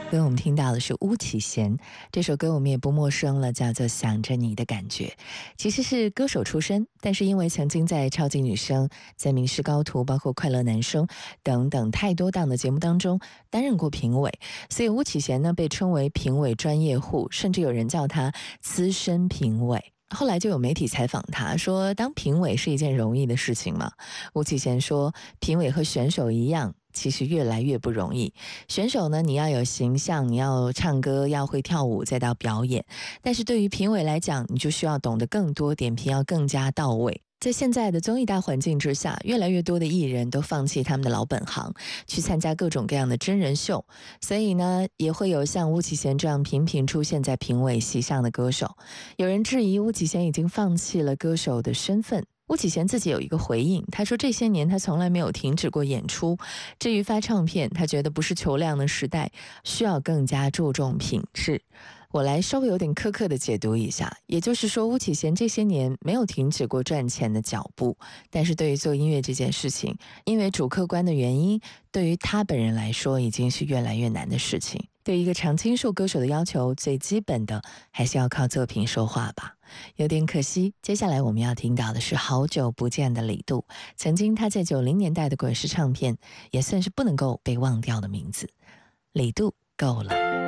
跟我们听到的是巫启贤，这首歌我们也不陌生了，叫做《想着你的感觉》。其实是歌手出身，但是因为曾经在超级女声、在名师高徒、包括快乐男声等等太多档的节目当中担任过评委，所以巫启贤呢被称为评委专业户，甚至有人叫他资深评委。后来就有媒体采访他说，当评委是一件容易的事情吗？巫启贤说，评委和选手一样，其实越来越不容易。选手呢，你要有形象，你要唱歌，要会跳舞，再到表演。但是对于评委来讲，你就需要懂得更多，点评要更加到位。在现在的综艺大环境之下，越来越多的艺人都放弃他们的老本行，去参加各种各样的真人秀，所以呢，也会有像巫启贤这样频频出现在评委席上的歌手。有人质疑巫启贤已经放弃了歌手的身份。巫启贤自己有一个回应，他说这些年他从来没有停止过演出，至于发唱片，他觉得不是求量的时代，需要更加注重品质。我来稍微有点苛刻的解读一下，也就是说巫启贤这些年没有停止过赚钱的脚步，但是对于做音乐这件事情，因为主客观的原因，对于他本人来说已经是越来越难的事情。对一个常青树歌手的要求，最基本的还是要靠作品说话吧。有点可惜，接下来我们要听到的是好久不见的李杜，曾经他在90年代的滚石唱片也算是不能够被忘掉的名字。李杜，够了。